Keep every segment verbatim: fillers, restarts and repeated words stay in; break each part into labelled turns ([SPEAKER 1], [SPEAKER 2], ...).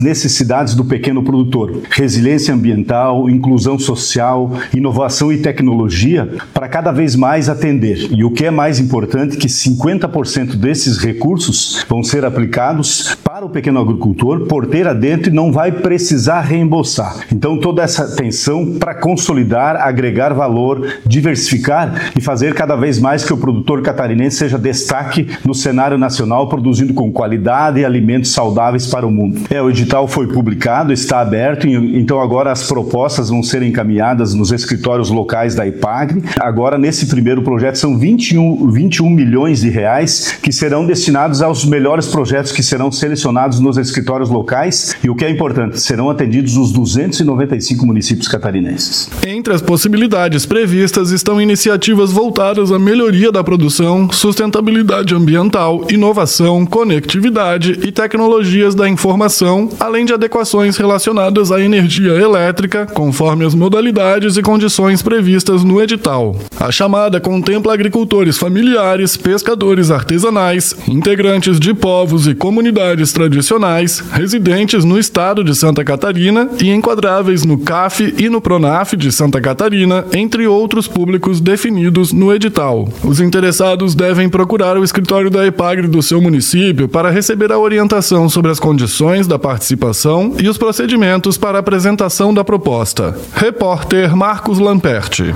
[SPEAKER 1] necessidades do pequeno produtor, resiliência ambiental, inclusão social, inovação e tecnologia, para cada vez mais atender. E o que é mais importante, que cinquenta por cento desses recursos vão ser aplicados para o pequeno agricultor, porteira dentro, e não vai precisar reembolsar. Então, toda essa atenção para consolidar, agregar valor, diversificar e fazer cada vez mais que o produtor catarinense seja destaque no cenário nacional, produzindo com qualidade e alimentos saudáveis para o mundo. É, o edital foi publicado, está aberto, então agora as propostas vão ser encaminhadas nos escritórios locais da Epagre. Agora, nesse primeiro projeto, são vinte e um, vinte e um milhões de reais que serão destinados aos melhores projetos que serão selecionados nos escritórios locais, e o que é importante, serão atendidos os duzentos e noventa e cinco municípios catarinenses.
[SPEAKER 2] Entre as possibilidades previstas estão iniciativas voltadas à melhoria da produção, sustentabilidade ambiental, inovação, conectividade e tecnologias da informação, além de adequações relacionadas à energia elétrica, conforme as modalidades e condições previstas no edital. A chamada contempla agricultores familiares, pescadores artesanais, integrantes de povos e comunidades tradicionais, residentes no estado de Santa Catarina e enquadráveis no C A F e no PRONAF de Santa Catarina, entre outros públicos definidos no edital. Os interessados devem procurar o escritório da Epagre do seu município para receber a orientação sobre as condições da participação e os procedimentos para a apresentação da proposta. Repórter Marcos Lamperti.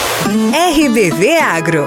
[SPEAKER 3] R B V Agro.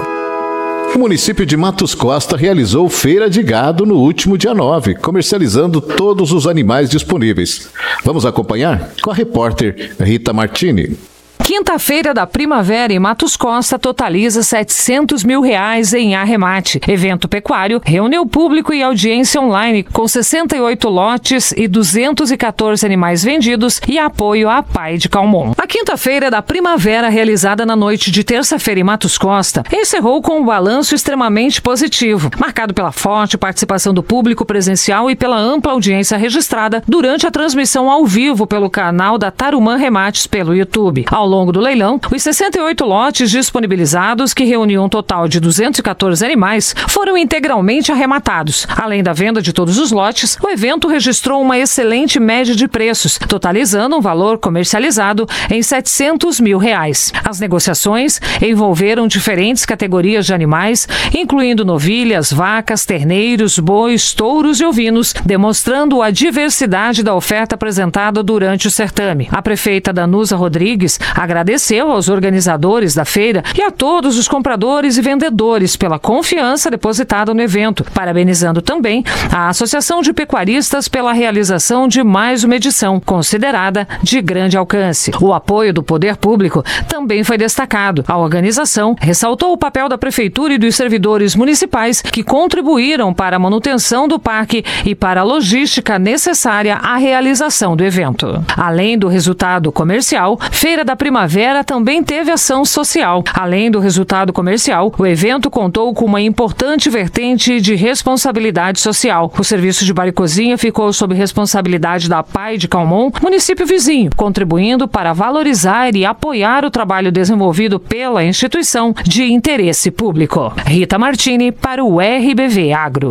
[SPEAKER 4] O município de Matos Costa realizou feira de gado no último dia nove, comercializando todos os animais disponíveis. Vamos acompanhar com a repórter Rita Martini.
[SPEAKER 5] Quinta-feira da Primavera em Matos Costa totaliza setecentos mil reais em arremate. Evento pecuário reuniu público e audiência online com sessenta e oito lotes e duzentos e quatorze animais vendidos e apoio à Pai de Calmon. A Quinta-feira da Primavera, realizada na noite de terça-feira em Matos Costa, encerrou com um balanço extremamente positivo, marcado pela forte participação do público presencial e pela ampla audiência registrada durante a transmissão ao vivo pelo canal da Tarumã Remates pelo YouTube. Ao Ao longo do leilão, os sessenta e oito lotes disponibilizados, que reuniam um total de duzentos e quatorze animais, foram integralmente arrematados. Além da venda de todos os lotes, o evento registrou uma excelente média de preços, totalizando um valor comercializado em setecentos mil reais. As negociações envolveram diferentes categorias de animais, incluindo novilhas, vacas, terneiros, bois, touros e ovinos, demonstrando a diversidade da oferta apresentada durante o certame. A prefeita Danusa Rodrigues agradeceu aos organizadores da feira e a todos os compradores e vendedores pela confiança depositada no evento, parabenizando também a Associação de Pecuaristas pela realização de mais uma edição, considerada de grande alcance. O apoio do poder público também foi destacado. A organização ressaltou o papel da Prefeitura e dos servidores municipais que contribuíram para a manutenção do parque e para a logística necessária à realização do evento. Além do resultado comercial, Feira da Primavera também teve ação social. Além do resultado comercial, o evento contou com uma importante vertente de responsabilidade social. O serviço de bar e cozinha ficou sob responsabilidade da Pai de Calmon, município vizinho, contribuindo para valorizar e apoiar o trabalho desenvolvido pela instituição de interesse público. Rita Martini para o R B V Agro.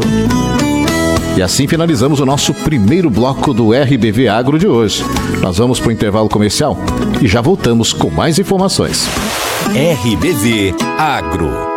[SPEAKER 4] E assim finalizamos o nosso primeiro bloco do R B V Agro de hoje. Nós vamos para o intervalo comercial e já voltamos com mais informações.
[SPEAKER 6] R B V Agro.